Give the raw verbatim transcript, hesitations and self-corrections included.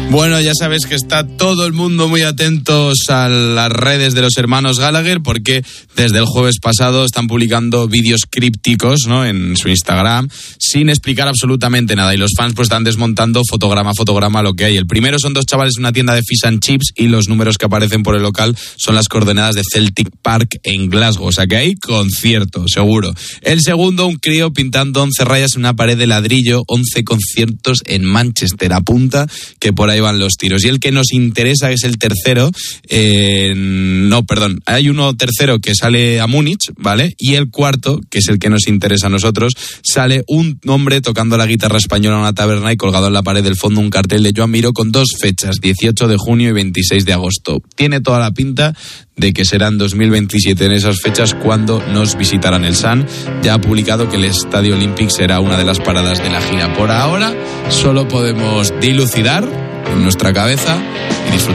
Bueno, ya sabes que está todo el mundo muy atentos a las redes de los hermanos Gallagher, porque desde el jueves pasado están publicando vídeos crípticos, ¿no?, en su Instagram, sin explicar absolutamente nada, y los fans pues están desmontando fotograma a fotograma lo que hay. El primero son dos chavales en una tienda de fish and chips, y los números que aparecen por el local son las coordenadas de Celtic Park en Glasgow, o sea que hay concierto, seguro. El segundo, un crío pintando once rayas en una pared de ladrillo, once conciertos en Manchester, apunta que por ahí van los tiros. Y el que nos interesa es el tercero, eh, no, perdón, hay uno tercero que sale a Múnich, ¿vale? Y el cuarto, que es el que nos interesa a nosotros, sale un hombre tocando la guitarra española en una taberna y colgado en la pared del fondo un cartel de Joan Miró con dos fechas, dieciocho de junio y veintiséis de agosto. Tiene toda la pinta de que será en dos mil veintisiete en esas fechas cuando nos visitarán. El Sun ya ha publicado que el Estadio Olympic será una de las paradas de la gira. Por ahora solo podemos dilucidar en nuestra cabeza y disfrutar